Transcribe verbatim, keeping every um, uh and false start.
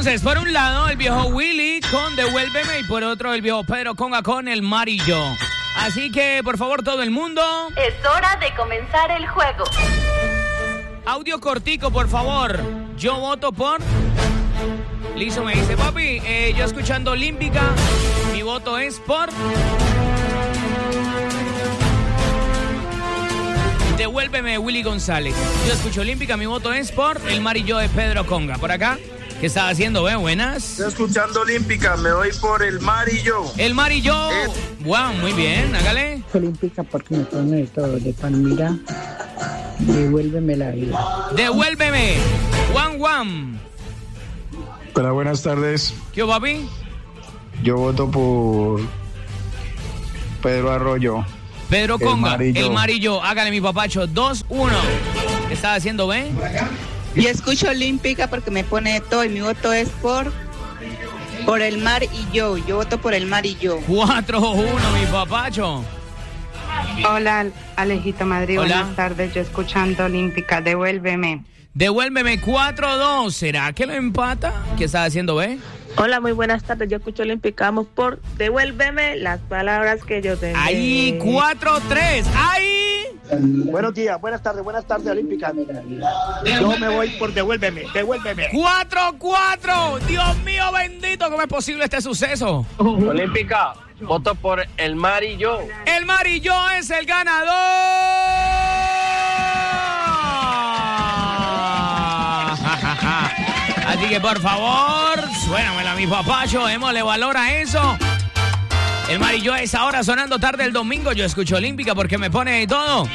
Entonces, por un lado, el viejo Willy con Devuélveme y por otro, el viejo Pedro Conga con El Mar y Yo. Así que, por favor, todo el mundo. Es hora de comenzar el juego. Audio cortico, por favor. Yo voto por... Listo, me dice, papi, eh, yo escuchando Olímpica, mi voto es por... Devuélveme, Willy González. Yo escucho Olímpica, mi voto es por El Mar y Yo de Pedro Conga. Por acá, ¿qué estás haciendo, eh? Buenas. Estoy escuchando Olímpica, me voy por El Mar y Yo. El Mar y Yo. Eh. Wow, muy bien, hágale. Olímpica porque me pone todo de Palmira. Devuélveme la vida. Devuélveme. Juan Juan. Hola, buenas tardes. ¿Qué, papi? Yo voto por Pedro Arroyo. Pedro Conga, El Mar y Yo. El Mar y Yo. Hágale, mi papacho. dos uno. ¿Qué estás haciendo, ve? Yo escucho Olímpica porque me pone todo y mi voto es por por El Mar y Yo. Yo voto por El Mar y Yo. cuatro uno, mi papacho. Hola, Alejito Madrid. Hola. Buenas tardes. Yo escuchando Olímpica. Devuélveme. Devuélveme cuatro dos. ¿Será que lo empata? ¿Qué estás haciendo, ve? Hola, muy buenas tardes. Yo escucho Olímpica. Vamos por Devuélveme las palabras que yo tengo. Ahí, cuatro tres. Ahí. Buenos días, buenas tardes, buenas tardes, Olímpica. Yo me voy por Devuélveme, Devuélveme. cuatro cuatro. Dios mío bendito, ¿cómo es posible este suceso? Olímpica, voto por El Mar y Yo. El Mar y Yo es el ganador. Así que por favor, suénamela, mi papacho, démosle valor a eso. El Mar y Yo es ahora sonando tarde el domingo. Yo escucho Olímpica porque me pone de todo.